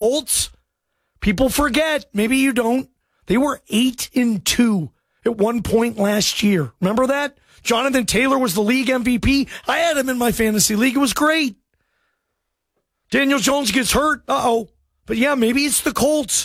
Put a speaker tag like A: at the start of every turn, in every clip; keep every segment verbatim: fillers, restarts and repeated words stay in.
A: Colts, people forget, maybe you don't, they were eight and two at one point last year. Remember that? Jonathan Taylor was the league M V P. I had him in my fantasy league. It was great. Daniel Jones gets hurt. Uh-oh. But yeah, maybe it's the Colts.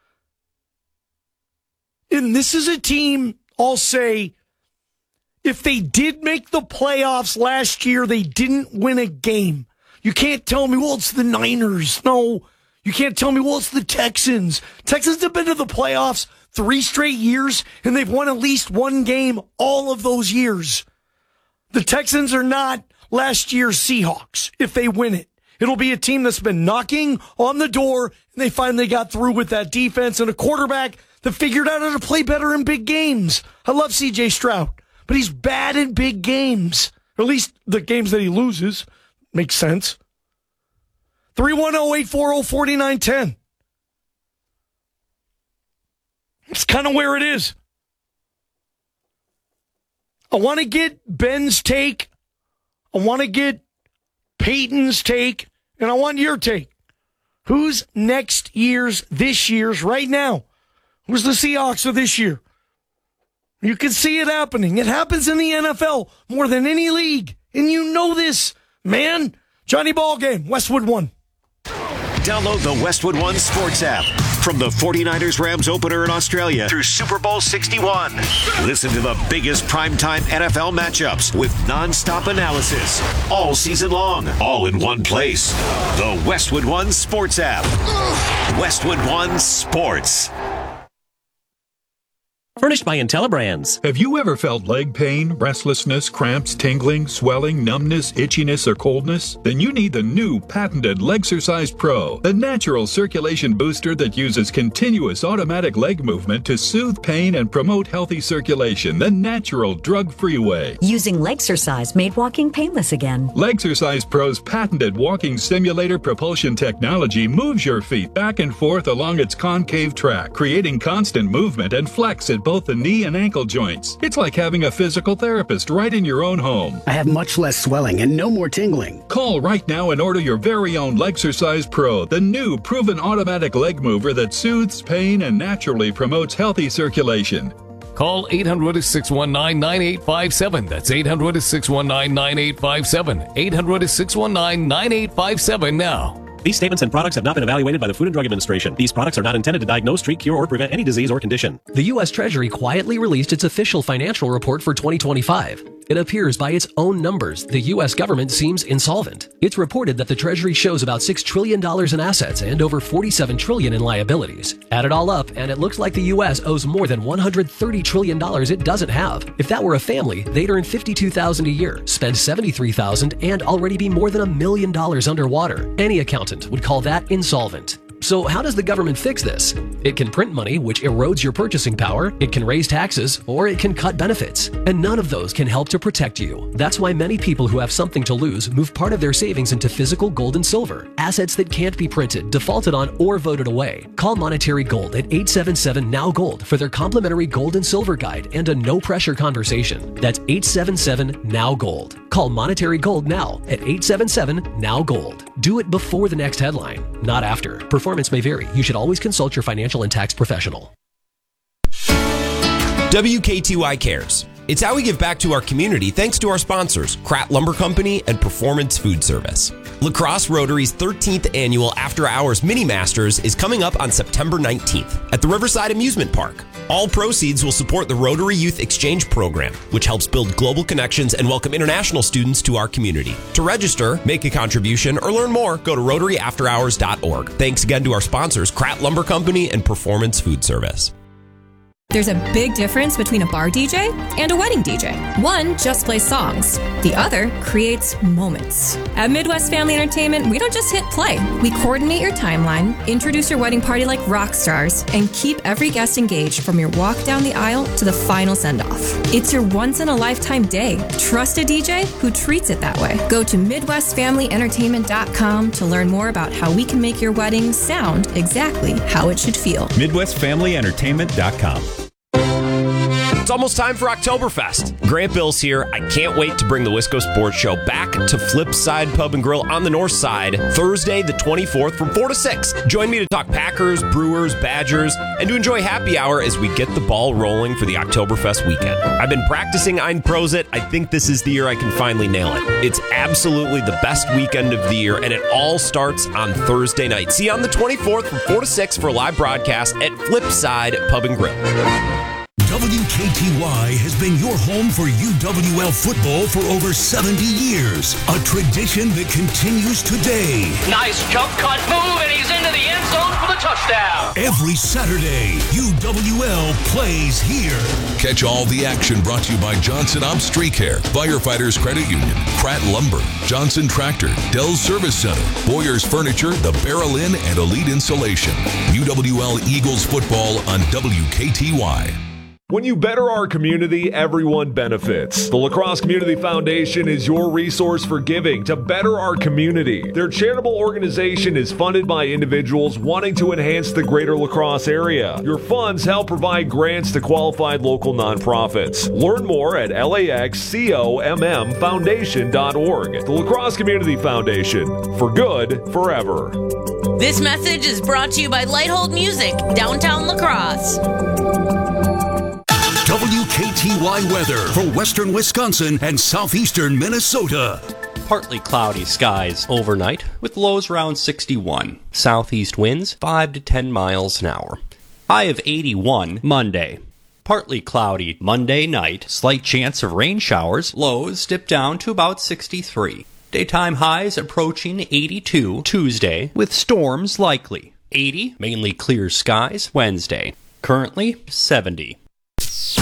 A: And this is a team, I'll say, if they did make the playoffs last year, they didn't win a game. You can't tell me, well, it's the Niners. No, you can't tell me, well, it's the Texans. Texans have been to the playoffs three straight years, and they've won at least one game all of those years. The Texans are not last year's Seahawks if they win it. It'll be a team that's been knocking on the door, and they finally got through with that defense and a quarterback that figured out how to play better in big games. I love C J Stroud, but he's bad in big games, or at least the games that he loses. Makes sense. three one zero, eight four zero, four nine one zero. It's kind of where it is. I want to get Ben's take. I want to get Peyton's take. And I want your take. Who's next year's, this year's, right now? Who's the Seahawks of this year? You can see it happening. It happens in the N F L more than any league. And you know this, man. Johnny Ballgame, Westwood One.
B: Download the Westwood One Sports app. From the forty-niners Rams opener in Australia through Super Bowl sixty-one. Listen to the biggest primetime N F L matchups with nonstop analysis all season long, all in one place. The Westwood One Sports app. Westwood One Sports.
C: Furnished by IntelliBrands.
D: Have you ever felt leg pain, restlessness, cramps, tingling, swelling, numbness, itchiness, or coldness? Then you need the new patented Legsercise Pro, the natural circulation booster that uses continuous automatic leg movement to soothe pain and promote healthy circulation the natural, drug-free way.
E: Using Legsercise made walking painless again.
D: Legsercise Pro's patented walking simulator propulsion technology moves your feet back and forth along its concave track, creating constant movement and flex at both the knee and ankle joints. It's like having a physical therapist right in your own home.
F: I have much less swelling and no more tingling.
D: Call right now and order your very own Legsercise Pro, the new proven automatic leg mover that soothes pain and naturally promotes healthy circulation.
G: Call eight hundred, six one nine, nine eight five seven. That's eight hundred, six one nine, nine eight five seven. eight hundred, six one nine, nine eight five seven now.
C: These statements and products have not been evaluated by the Food and Drug Administration. These products are not intended to diagnose, treat, cure, or prevent any disease or condition.
H: The U S Treasury quietly released its official financial report for twenty twenty-five. It appears by its own numbers, the U S government seems insolvent. It's reported that the Treasury shows about six trillion dollars in assets and over forty-seven trillion dollars in liabilities. Add it all up, and it looks like the U S owes more than one hundred thirty trillion dollars it doesn't have. If that were a family, they'd earn fifty-two thousand dollars a year, spend seventy-three thousand dollars, and already be more than a million dollars underwater. Any accountant would call that insolvent. So how does the government fix this? It can print money, which erodes your purchasing power, it can raise taxes, or it can cut benefits. And none of those can help to protect you. That's why many people who have something to lose move part of their savings into physical gold and silver, assets that can't be printed, defaulted on, or voted away. Call Monetary Gold at eight seven seven, N O W Gold for their complimentary gold and silver guide and a no-pressure conversation. That's eight seven seven, N O W Gold. Call Monetary Gold now at eight seven seven, N O W Gold. Do it before the next headline, not after. Performance may vary. You should always consult your financial and tax professional.
I: W K T Y Cares. It's how we give back to our community thanks to our sponsors, Kratt Lumber Company and Performance Food Service. La Crosse Rotary's thirteenth annual After Hours Mini Masters is coming up on September nineteenth at the Riverside Amusement Park. All proceeds will support the Rotary Youth Exchange Program, which helps build global connections and welcome international students to our community. To register, make a contribution, or learn more, go to rotary after hours dot org. Thanks again to our sponsors, Kratt Lumber Company and Performance Food Service.
J: There's a big difference between a bar D J and a wedding D J. One just plays songs. The other creates moments. At Midwest Family Entertainment, we don't just hit play. We coordinate your timeline, introduce your wedding party like rock stars, and keep every guest engaged from your walk down the aisle to the final send-off. It's your once-in-a-lifetime day. Trust a D J who treats it that way. Go to midwest family entertainment dot com to learn more about how we can make your wedding sound exactly how it should feel.
K: midwest family entertainment dot com.
I: it's almost time for Oktoberfest. Grant Bills here. I can't wait to bring the Wisco Sports Show back to Flipside Pub and Grill on the north side Thursday the twenty-fourth from four to six. Join me to talk Packers, Brewers, Badgers, and to enjoy happy hour as we get the ball rolling for the Oktoberfest weekend. I've been practicing Ein Prosit. I think this is the year I can finally nail it. It's absolutely the best weekend of the year, and it all starts on Thursday night. See you on the twenty-fourth from four to six for a live broadcast at Flipside Pub and Grill.
K: W K T Y has been your home for U W L football for over seventy years. A tradition that continues today.
L: Nice jump cut move, and he's into the end zone for the touchdown.
K: Every Saturday, U W L plays here.
M: Catch all the action brought to you by Johnson Ops Tree Care, Firefighters Credit Union, Pratt Lumber, Johnson Tractor, Dell's Service Center, Boyer's Furniture, The Barrel Inn, and Elite Insulation. U W L Eagles football on W K T Y.
N: When you better our community, everyone benefits. The La Crosse Community Foundation is your resource for giving to better our community. Their charitable organization is funded by individuals wanting to enhance the greater La Crosse area. Your funds help provide grants to qualified local nonprofits. Learn more at L A X COMM foundation dot org. The La Crosse Community Foundation. For good, forever.
O: This message is brought to you by Lighthold Music, downtown La Crosse.
K: W K T Y weather for western Wisconsin and southeastern Minnesota.
P: Partly cloudy skies overnight with lows around sixty-one. Southeast winds five to ten miles an hour. High of eighty-one Monday. Partly cloudy Monday night. Slight chance of rain showers. Lows dip down to about sixty-three. Daytime highs approaching eighty-two Tuesday with storms likely. eighty, mainly clear skies Wednesday. Currently seventy.